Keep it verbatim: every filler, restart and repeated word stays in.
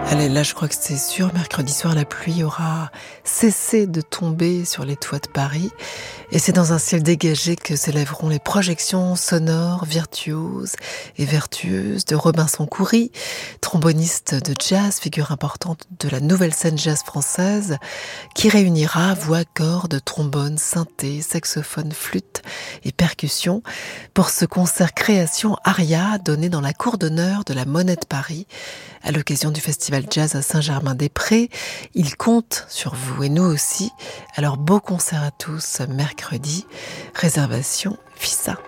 Allez, là, je crois que c'est sûr. Mercredi soir, la pluie aura cessé de tomber sur les toits de Paris. Et c'est dans un ciel dégagé que s'élèveront les projections sonores, virtuoses et vertueuses de Robinson Coury, tromboniste de jazz, figure importante de la nouvelle scène jazz française, qui réunira voix, cordes, trombone, synthé, saxophone, flûte et percussion pour ce concert création aria donné dans la cour d'honneur de la Monnaie de Paris à l'occasion du Festival Jazz à Saint-Germain-des-Prés. Il compte sur vous et nous aussi. Alors beau concert à tous mercredi. Réservation Fissa.